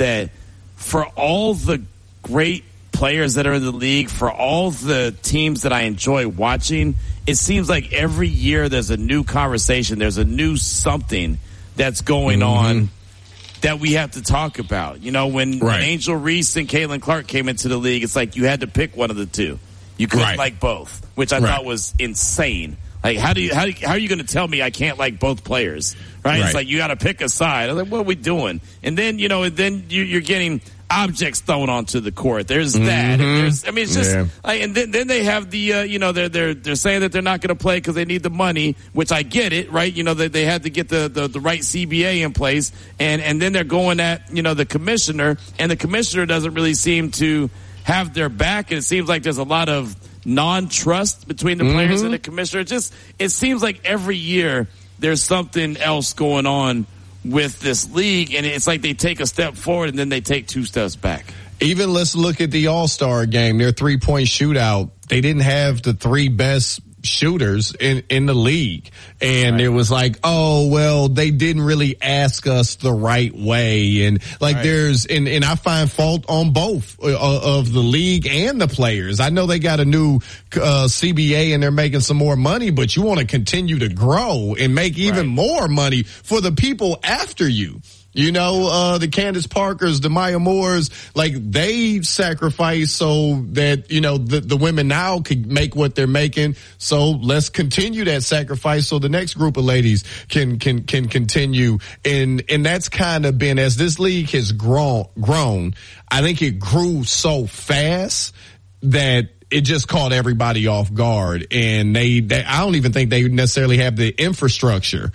that for all the great players that are in the league, for all the teams that I enjoy watching, it seems like every year there's a new conversation, there's a new something that's going on that we have to talk about. You know, when Angel Reese and Caitlin Clark came into the league, it's like you had to pick one of the two. You couldn't like both, which I thought was insane. Like, how are you going to tell me I can't like both players? Right? It's like you got to pick a side. I'm like, what are we doing? And then you're getting objects thrown onto the court. There's that. And it's just and then they have the they're saying that they're not going to play because they need the money, which I get it, right? You know, they had to get the right CBA in place, and then they're going at the commissioner, and the commissioner doesn't really seem to have their back, and it seems like there's a lot of non-trust between the players and the commissioner. It seems like every year there's something else going on with this league, and it's like they take a step forward and then they take 2 steps back. Even let's look at the All-Star game, their 3-point shootout. They didn't have the 3 best shooters in the league. And it was like, oh, well, they didn't really ask us the right way. And there's, and I find fault on both of the league and the players. I know they got a new CBA and they're making some more money, but you want to continue to grow and make even more money for the people after you. You know, the Candace Parkers, the Maya Moores, like they sacrifice so that, the women now could make what they're making. So let's continue that sacrifice so the next group of ladies can continue. And that's kind of been, as this league has grown, I think it grew so fast that it just caught everybody off guard, and they I don't even think they necessarily have the infrastructure,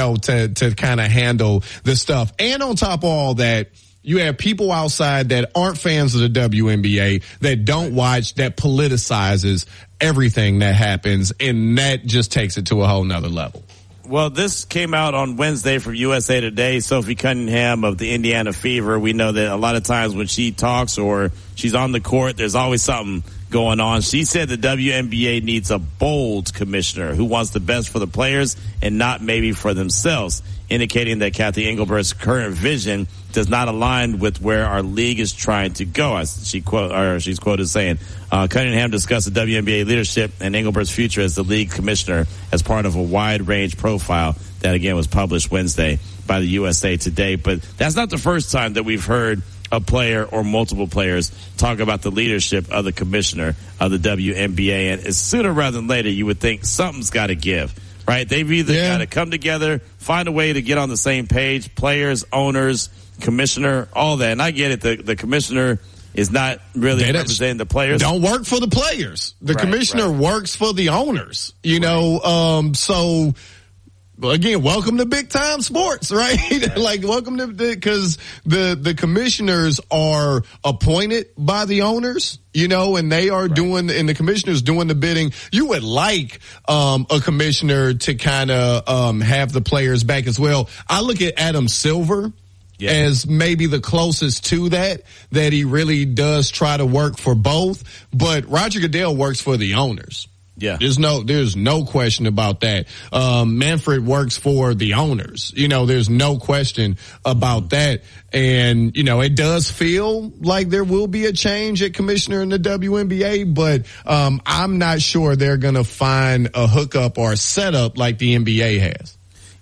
to kind of handle this stuff. And on top of all that, you have people outside that aren't fans of the WNBA, that don't watch, that politicizes everything that happens, and that just takes it to a whole nother level. Well, this came out on Wednesday from USA Today. Sophie Cunningham of the Indiana Fever. We know that a lot of times when she talks or she's on the court, there's always something going on. She said the WNBA needs a bold commissioner who wants the best for the players and not maybe for themselves, indicating that Kathy Engelbert's current vision does not align with where our league is trying to go. She's quoted saying, Cunningham discussed the WNBA leadership and Engelbert's future as the league commissioner as part of a wide range profile that again was published Wednesday by the USA Today. But that's not the first time that we've heard a player or multiple players talk about the leadership of the commissioner of the WNBA. And sooner rather than later, you would think something's got to give, right? They've either got to come together, find a way to get on the same page, players, owners, commissioner, all that. And I get it. The commissioner is not really representing the players. Don't work for the players. The commissioner works for the owners, so again, welcome to big time sports, right? Like, welcome to, because the commissioners are appointed by the owners, and they are doing, and the commissioners doing the bidding. You would like, a commissioner to kind of, have the players back as well. I look at Adam Silver as maybe the closest to that he really does try to work for both, but Roger Goodell works for the owners. Yeah. There's no question about that. Manfred works for the owners. There's no question about that. And, it does feel like there will be a change at commissioner in the WNBA, but, I'm not sure they're going to find a hookup or a setup like the NBA has.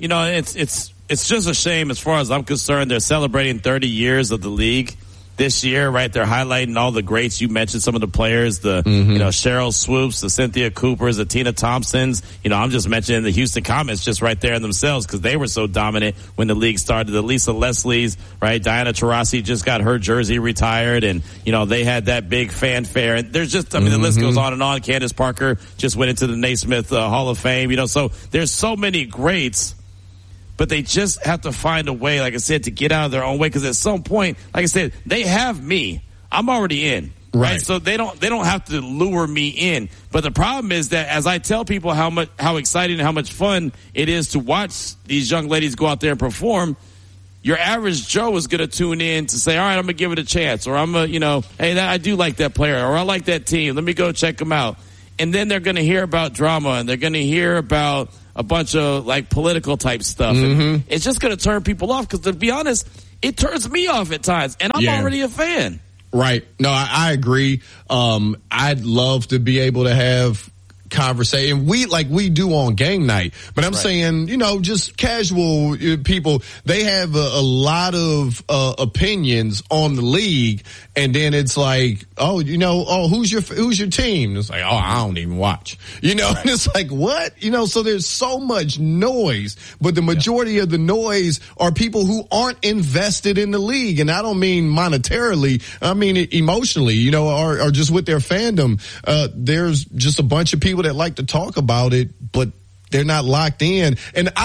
It's just a shame as far as I'm concerned. They're celebrating 30 years of the league this year, right? They're highlighting all the greats. You mentioned some of the players, the Cheryl Swoops, the Cynthia Coopers, the Tina Thompsons. I'm just mentioning the Houston Comets just right there in themselves because they were so dominant when the league started. The Lisa Leslie's, right? Diana Taurasi just got her jersey retired, and they had that big fanfare. And there's just, the list goes on and on. Candace Parker just went into the Naismith Hall of Fame. So there's so many greats. But they just have to find a way, like I said, to get out of their own way. Because at some point, like I said, they have me. I'm already in. Right. So they don't have to lure me in. But the problem is that as I tell people how exciting and how much fun it is to watch these young ladies go out there and perform, your average Joe is going to tune in to say, all right, I'm going to give it a chance. Or I'm hey, I do like that player. Or I like that team. Let me go check them out. And then they're going to hear about drama, and they're going to hear about a bunch of like political type stuff. And it's just going to turn people off because, to be honest, it turns me off at times, and I'm already a fan. Right. No, I agree. I'd love to be able to have conversation. We do on game night, but I'm saying, just casual people, they have a lot of opinions on the league, and then it's like, who's your team? It's like, I don't even watch, and it's like, what? So there's so much noise, but the majority of the noise are people who aren't invested in the league. And I don't mean monetarily, I mean emotionally, or just with their fandom. There's just a bunch of people that like to talk about it, but they're not locked in. And I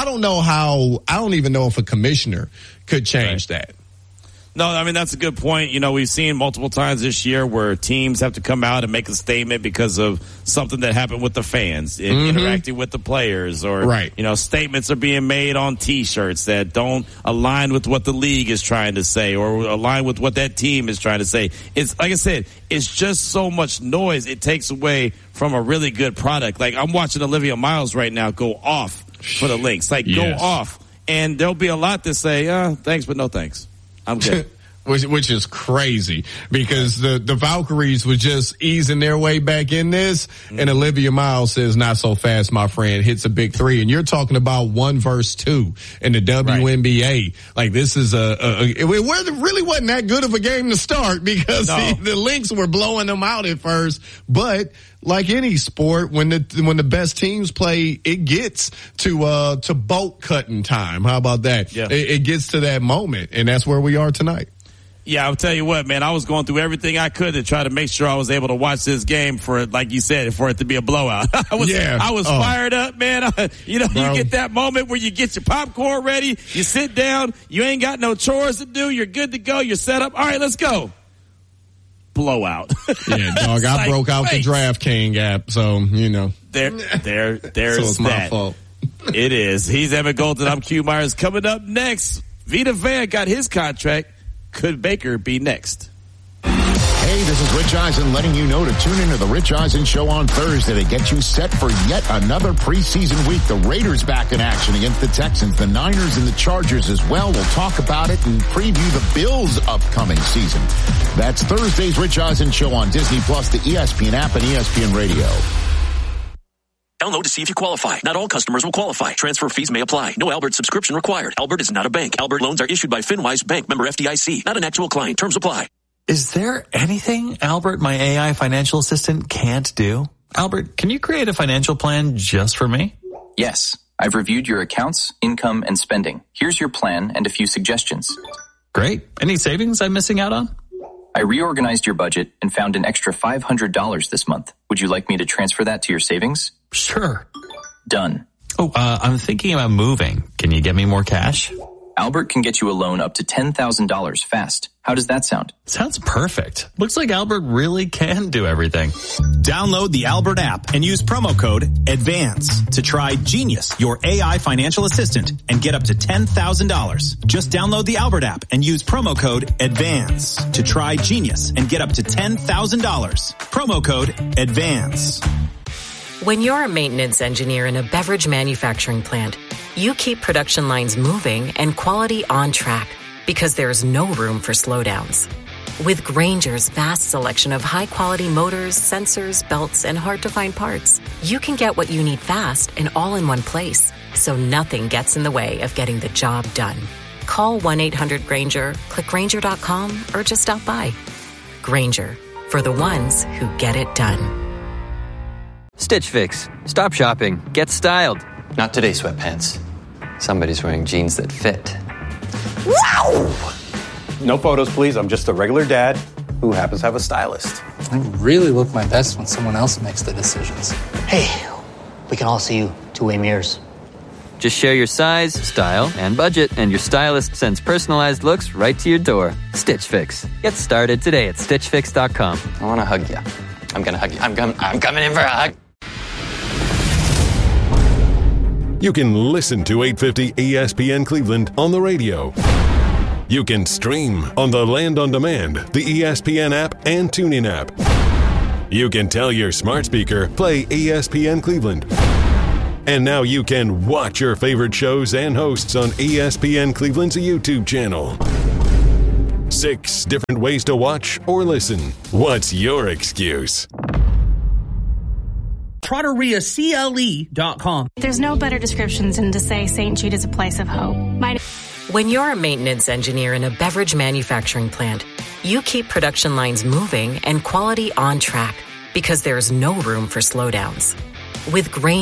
don't even know if a commissioner could change that. No, I mean, that's a good point. We've seen multiple times this year where teams have to come out and make a statement because of something that happened with the fans interacting with the players, or, statements are being made on T-shirts that don't align with what the league is trying to say or align with what that team is trying to say. It's like I said, it's just so much noise. It takes away from a really good product. Like, I'm watching Olivia Miles right now go off for the Lynx. Go off. And there'll be a lot that say, thanks, but no thanks. I'm good. Which is crazy, because the Valkyries were just easing their way back in this, and Olivia Miles says, not so fast, my friend, hits a big three. And you're talking about 1 versus 2 in the WNBA. Right. Like, this is it really wasn't that good of a game to start, because the Lynx were blowing them out at first. But like any sport, when the best teams play, it gets to boat cutting time. How about that? Yeah. It gets to that moment, and that's where we are tonight. Yeah, I'll tell you what, man, I was going through everything I could to try to make sure I was able to watch this game for, like you said, for it to be a blowout. I was fired up, man. You get that moment where you get your popcorn ready, you sit down, you ain't got no chores to do, you're good to go, you're set up. All right, let's go. Blowout. Yeah, dog, I broke out the DraftKings app, so, there's so my fault. It is. He's Evan Golden. I'm Q Myers. Coming up next, Vita Vea got his contract. Could Baker be next? Hey, this is Rich Eisen letting you know to tune into the Rich Eisen Show on Thursday to get you set for yet another preseason week. The Raiders back in action against the Texans, the Niners and the Chargers as well. We'll talk about it and preview the Bills' upcoming season. That's Thursday's Rich Eisen Show on Disney Plus, the ESPN app, and ESPN Radio. Download to see if you qualify. Not all customers will qualify. Transfer fees may apply. No Albert subscription required. Albert is not a bank. Albert loans are issued by FinWise Bank, member FDIC. Not an actual client. Terms apply. Is there anything Albert, my AI financial assistant, can't do? Albert, can you create a financial plan just for me? Yes. I've reviewed your accounts, income, and spending. Here's your plan and a few suggestions. Great. Any savings I'm missing out on? I reorganized your budget and found an extra $500 this month. Would you like me to transfer that to your savings? Sure. Done. Oh, I'm thinking about moving. Can you get me more cash? Albert can get you a loan up to $10,000 fast. How does that sound? Sounds perfect. Looks like Albert really can do everything. Download the Albert app and use promo code ADVANCE to try Genius, your AI financial assistant, and get up to $10,000. Just download the Albert app and use promo code ADVANCE to try Genius and get up to $10,000. Promo code ADVANCE. When you're a maintenance engineer in a beverage manufacturing plant, you keep production lines moving and quality on track because there's no room for slowdowns. With Grainger's vast selection of high-quality motors, sensors, belts, and hard-to-find parts, you can get what you need fast and all in one place, so nothing gets in the way of getting the job done. Call 1-800-GRAINGER, click Grainger.com, or just stop by. Grainger, for the ones who get it done. Stitch Fix. Stop shopping. Get styled. Not today, sweatpants. Somebody's wearing jeans that fit. Wow! No photos, please. I'm just a regular dad who happens to have a stylist. I really look my best when someone else makes the decisions. Hey, we can all see you two-way mirrors. Just share your size, style, and budget, and your stylist sends personalized looks right to your door. Stitch Fix. Get started today at StitchFix.com. I want to hug you. I'm going to hug you. I'm coming in for a hug. You can listen to 850 ESPN Cleveland on the radio. You can stream on the Land on Demand, the ESPN app, and TuneIn app. You can tell your smart speaker, play ESPN Cleveland. And now you can watch your favorite shows and hosts on ESPN Cleveland's YouTube channel. 6 different ways to watch or listen. What's your excuse? TrotteriaCLE.com. There's no better description than to say St. Jude is a place of hope. When you're a maintenance engineer in a beverage manufacturing plant, you keep production lines moving and quality on track because there's no room for slowdowns. With Grain